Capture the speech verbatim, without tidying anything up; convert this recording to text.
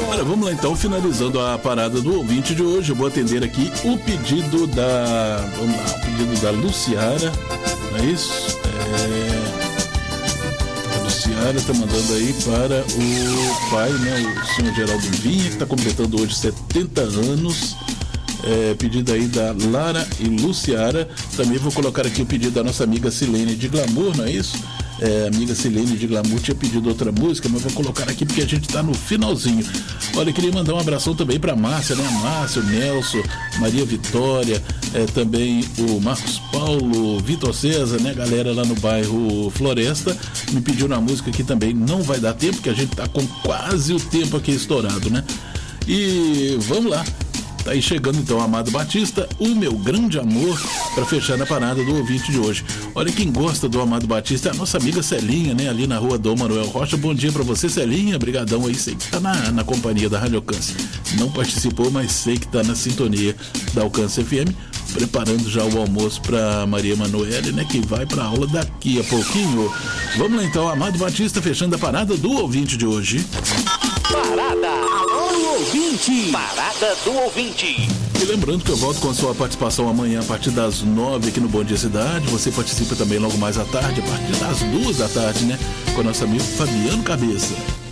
Olha, vamos lá então, finalizando a parada do ouvinte de hoje. Eu vou atender aqui o pedido da. Vamos lá, o pedido da Luciara. Não é isso? É. A Luciara está mandando aí para o pai, né? O senhor Geraldo Vinha, que está completando hoje setenta anos. É, pedido aí da Lara e Luciara. Também vou colocar aqui o pedido da nossa amiga Silene de Glamour, não é isso? É, amiga Silene de Glamour tinha pedido outra música, mas vou colocar aqui porque a gente tá no finalzinho. Olha, queria mandar um abração também pra Márcia, né? Márcia, o Nelson, Maria Vitória, é, também o Marcos Paulo, Vitor César, né? Galera lá no bairro Floresta, me pediu na música aqui também. Não vai dar tempo, porque a gente tá com quase o tempo aqui estourado, né? E vamos lá. Tá aí chegando então Amado Batista, o meu grande amor, para fechar na parada do ouvinte de hoje. Olha, quem gosta do Amado Batista é a nossa amiga Celinha, né? Ali na rua Dom Manuel Rocha. Bom dia para você, Celinha. Brigadão aí, sei que tá na, na companhia da Rádio Alcance. Não participou, mas sei que tá na sintonia da Alcance F M, preparando já o almoço para Maria Manoela, né? Que vai pra aula daqui a pouquinho. Vamos lá então, Amado Batista, fechando a parada do ouvinte de hoje. Parada! Alô, ouvinte! Parada do ouvinte! E lembrando que eu volto com a sua participação amanhã a partir das nove aqui no Bom Dia Cidade. Você participa também logo mais à tarde, a partir das duas da tarde, né? Com o nosso amigo Fabiano Cabeça.